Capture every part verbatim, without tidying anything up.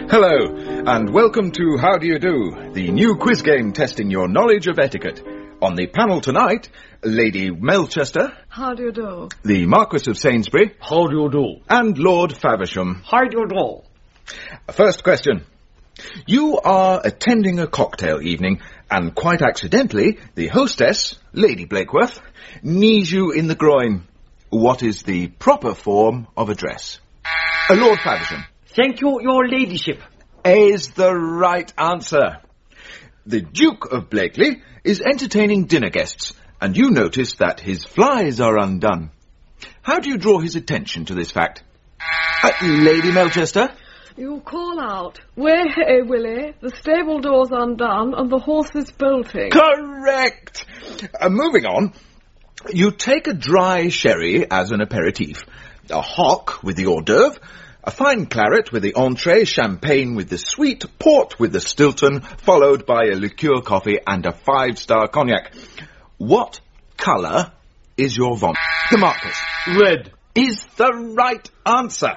Hello, and welcome to How Do You Do, the new quiz game testing your knowledge of etiquette. On the panel tonight, Lady Melchester. How do you do? The Marquis of Sainsbury. How do you do? And Lord Faversham. How do you do? First question. You are attending a cocktail evening, and quite accidentally, the hostess, Lady Blakeworth, knees you in the groin. What is the proper form of address? Uh, Lord Faversham. Thank you, your ladyship. Is the right answer. The Duke of Blakely is entertaining dinner guests, and you notice that his flies are undone. How do you draw his attention to this fact? Uh, Lady Melchester? You call out, "Way hey, Willie, the stable door's undone and the horse is bolting." Correct! Uh, moving on, you take a dry sherry as an aperitif, a hock with the hors d'oeuvre, a fine claret with the entree, champagne with the sweet, port with the Stilton, followed by a liqueur coffee and a five-star cognac. What colour is your vomit? The Marquis. Red. Is the right answer.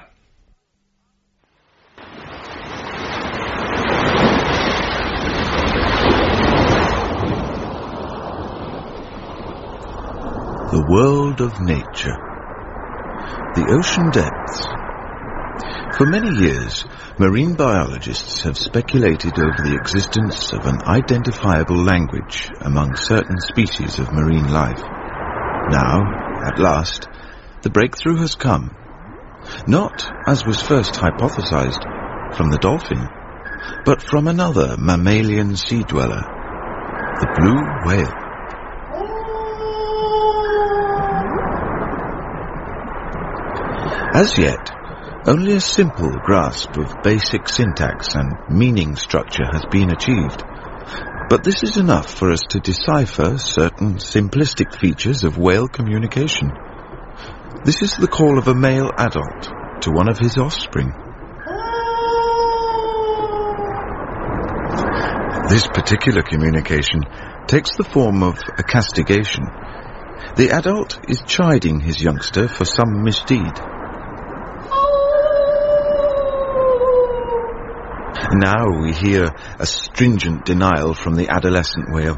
The world of nature. The ocean depths. For many years, marine biologists have speculated over the existence of an identifiable language among certain species of marine life. Now, at last, the breakthrough has come. Not, as was first hypothesized, from the dolphin, but from another mammalian sea dweller, the blue whale. As yet, only a simple grasp of basic syntax and meaning structure has been achieved. But this is enough for us to decipher certain simplistic features of whale communication. This is the call of a male adult to one of his offspring. This particular communication takes the form of a castigation. The adult is chiding his youngster for some misdeed. Now we hear a stringent denial from the adolescent whale.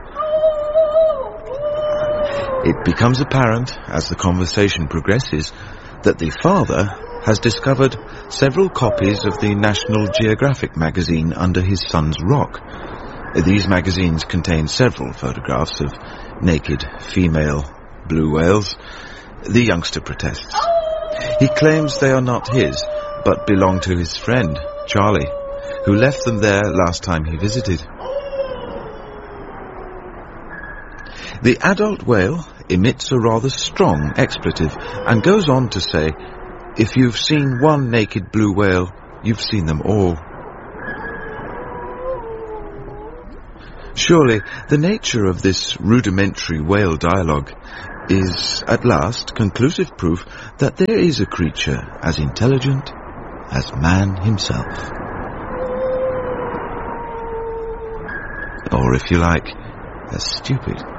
It becomes apparent, as the conversation progresses, that the father has discovered several copies of the National Geographic magazine under his son's rock. These magazines contain several photographs of naked female blue whales. The youngster protests. He claims they are not his, but belong to his friend, Charlie, who left them there last time he visited. The adult whale emits a rather strong expletive and goes on to say, "If you've seen one naked blue whale, you've seen them all." Surely, the nature of this rudimentary whale dialogue is, at last, conclusive proof that there is a creature as intelligent as man himself. Or, if you like, as stupid.